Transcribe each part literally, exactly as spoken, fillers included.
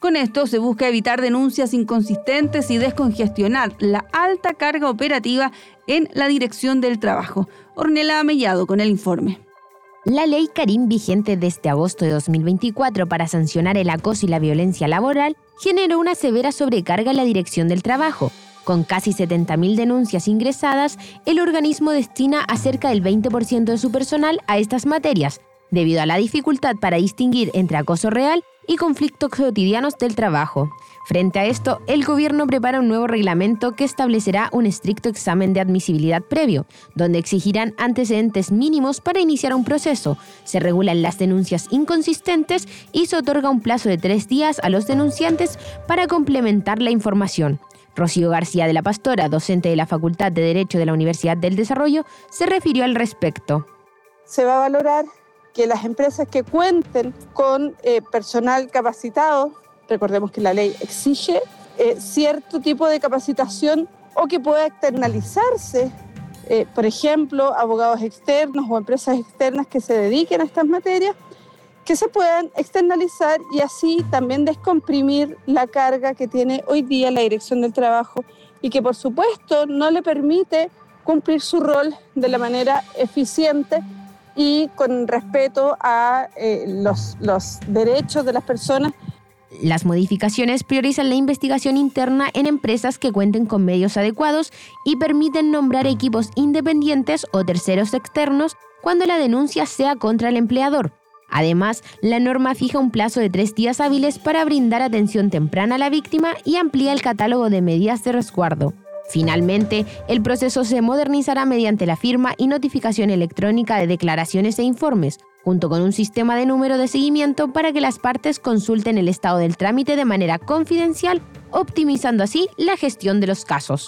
Con esto se busca evitar denuncias inconsistentes y descongestionar la alta carga operativa en la Dirección del Trabajo. Ornella Mellado con el informe. La ley Karim, vigente desde agosto de dos mil veinticuatro para sancionar el acoso y la violencia laboral, generó una severa sobrecarga en la Dirección del Trabajo. Con casi setenta mil denuncias ingresadas, el organismo destina a cerca del veinte por ciento de su personal a estas materias, debido a la dificultad para distinguir entre acoso real y conflictos cotidianos del trabajo. Frente a esto, el gobierno prepara un nuevo reglamento que establecerá un estricto examen de admisibilidad previo, donde exigirán antecedentes mínimos para iniciar un proceso, se regulan las denuncias inconsistentes y se otorga un plazo de tres días a los denunciantes para complementar la información. Rocío García de la Pastora, docente de la Facultad de Derecho de la Universidad del Desarrollo, se refirió al respecto. Se va a valorar que las empresas que cuenten con eh, personal capacitado, recordemos que la ley exige eh, cierto tipo de capacitación o que pueda externalizarse, eh, por ejemplo, abogados externos o empresas externas que se dediquen a estas materias, que se puedan externalizar y así también descomprimir la carga que tiene hoy día la Dirección del Trabajo y que por supuesto no le permite cumplir su rol de la manera eficiente y con respeto a eh, los, los derechos de las personas. Las modificaciones priorizan la investigación interna en empresas que cuenten con medios adecuados y permiten nombrar equipos independientes o terceros externos cuando la denuncia sea contra el empleador. Además, la norma fija un plazo de tres días hábiles para brindar atención temprana a la víctima y amplía el catálogo de medidas de resguardo. Finalmente, el proceso se modernizará mediante la firma y notificación electrónica de declaraciones e informes, junto con un sistema de número de seguimiento para que las partes consulten el estado del trámite de manera confidencial, optimizando así la gestión de los casos.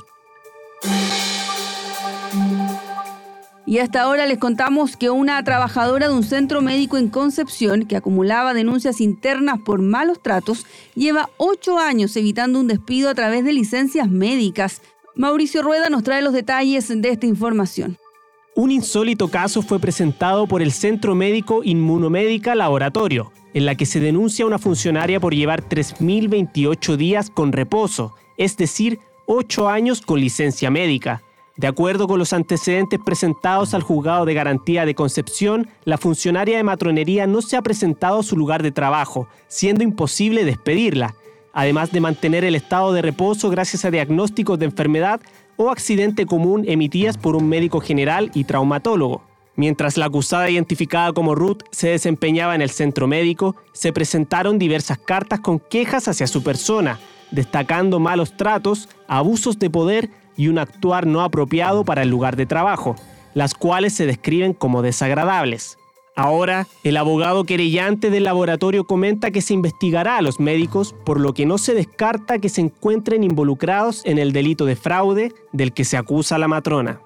Y hasta ahora les contamos que una trabajadora de un centro médico en Concepción, que acumulaba denuncias internas por malos tratos, lleva ocho años evitando un despido a través de licencias médicas. Mauricio Rueda nos trae los detalles de esta información. Un insólito caso fue presentado por el Centro Médico Inmunomédica Laboratorio, en la que se denuncia a una funcionaria por llevar tres mil veintiocho días con reposo, es decir, ocho años con licencia médica. De acuerdo con los antecedentes presentados al Juzgado de Garantía de Concepción, la funcionaria de matronería no se ha presentado a su lugar de trabajo, siendo imposible despedirla, además de mantener el estado de reposo gracias a diagnósticos de enfermedad o accidente común emitidas por un médico general y traumatólogo. Mientras la acusada, identificada como Ruth, se desempeñaba en el centro médico, se presentaron diversas cartas con quejas hacia su persona, destacando malos tratos, abusos de poder y un actuar no apropiado para el lugar de trabajo, las cuales se describen como desagradables. Ahora, el abogado querellante del laboratorio comenta que se investigará a los médicos, por lo que no se descarta que se encuentren involucrados en el delito de fraude del que se acusa a la matrona.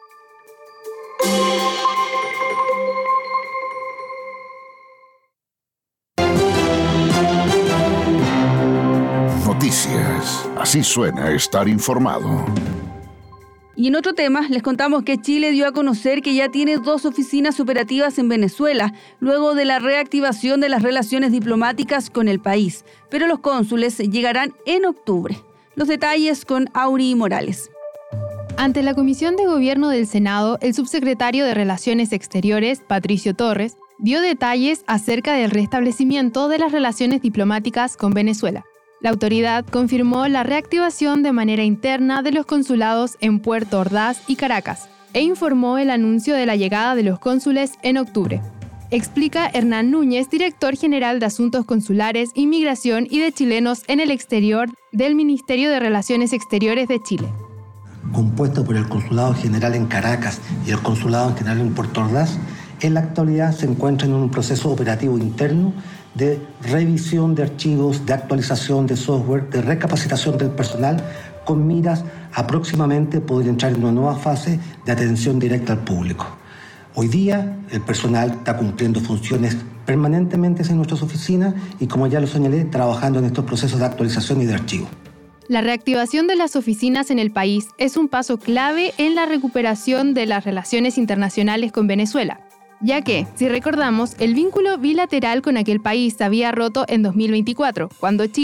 Noticias. Así suena estar informado. Y en otro tema, les contamos que Chile dio a conocer que ya tiene dos oficinas operativas en Venezuela, luego de la reactivación de las relaciones diplomáticas con el país. Pero los cónsules llegarán en octubre. Los detalles con Auri Morales. Ante la Comisión de Gobierno del Senado, el subsecretario de Relaciones Exteriores, Patricio Torres, dio detalles acerca del restablecimiento de las relaciones diplomáticas con Venezuela. La autoridad confirmó la reactivación de manera interna de los consulados en Puerto Ordaz y Caracas e informó el anuncio de la llegada de los cónsules en octubre. Explica Hernán Núñez, director general de Asuntos Consulares, Inmigración y de Chilenos en el Exterior del Ministerio de Relaciones Exteriores de Chile. Compuesto por el Consulado General en Caracas y el Consulado General en Puerto Ordaz, en la actualidad se encuentra en un proceso operativo interno de revisión de archivos, de actualización de software, de recapacitación del personal, con miras a próximamente poder entrar en una nueva fase de atención directa al público. Hoy día el personal está cumpliendo funciones permanentemente en nuestras oficinas y, como ya lo señalé, trabajando en estos procesos de actualización y de archivo. La reactivación de las oficinas en el país es un paso clave en la recuperación de las relaciones internacionales con Venezuela, ya que, si recordamos, el vínculo bilateral con aquel país se había roto en dos mil veinticuatro, cuando Chile